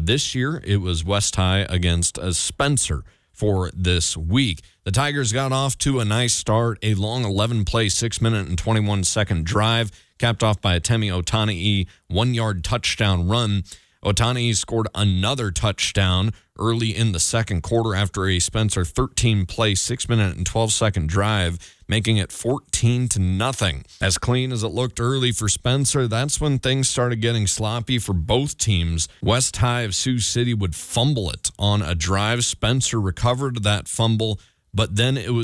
This year, it was West High against Spencer for this week. The Tigers got off to a nice start, a long 11-play, 6-minute and 21-second drive, capped off by a Temi Otani'i 1-yard touchdown run. Otani'i scored another touchdown early in the second quarter after a Spencer 13-play, 6-minute and 12-second drive, making it 14-0. As clean as it looked early for Spencer, that's when things started getting sloppy for both teams. West High of Sioux City would fumble it on a drive. Spencer recovered that fumble, but then it was